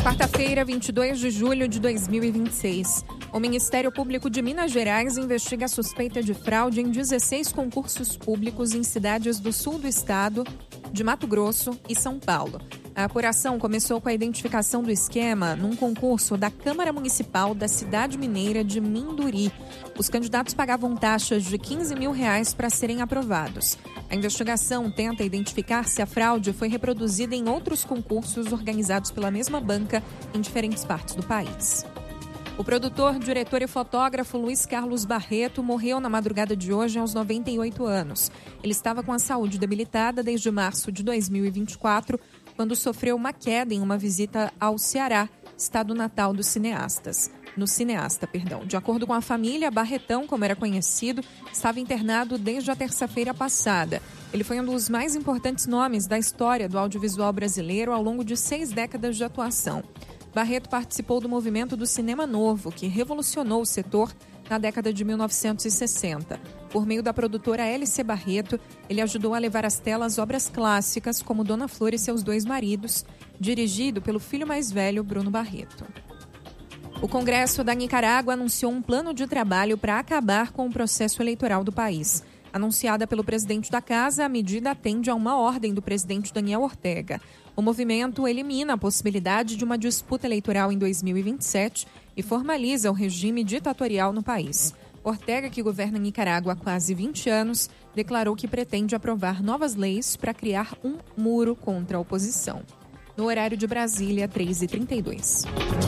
Quarta-feira, 22 de julho de 2026. O Ministério Público de Minas Gerais investiga a suspeita de fraude em 16 concursos públicos em cidades do sul do estado, de Mato Grosso e São Paulo. A apuração começou com a identificação do esquema num concurso da Câmara Municipal da cidade mineira de Minduri. Os candidatos pagavam taxas de R$15 mil para serem aprovados. A investigação tenta identificar se a fraude foi reproduzida em outros concursos organizados pela mesma banca em diferentes partes do país. O produtor, diretor e fotógrafo Luiz Carlos Barreto morreu na madrugada de hoje aos 98 anos. Ele estava com a saúde debilitada desde março de 2024, quando sofreu uma queda em uma visita ao Ceará, estado natal dos cineasta. De acordo com a família, Barretão, como era conhecido, estava internado desde a terça-feira passada. Ele foi um dos mais importantes nomes da história do audiovisual brasileiro ao longo de 6 décadas de atuação. Barreto participou do movimento do cinema novo, que revolucionou o setor na década de 1960. Por meio da produtora LC Barreto, ele ajudou a levar às telas obras clássicas como Dona Flor e seus 2 maridos, dirigido pelo filho mais velho, Bruno Barreto. O Congresso da Nicarágua anunciou um plano de trabalho para acabar com o processo eleitoral do país. Anunciada pelo presidente da casa, a medida atende a uma ordem do presidente Daniel Ortega. O movimento elimina a possibilidade de uma disputa eleitoral em 2027 e formaliza o regime ditatorial no país. Ortega, que governa Nicarágua há quase 20 anos, declarou que pretende aprovar novas leis para criar um muro contra a oposição. No horário de Brasília, 3h32.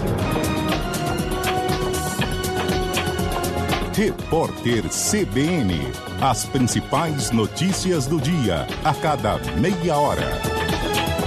Repórter CBN. As principais notícias do dia, a cada meia hora.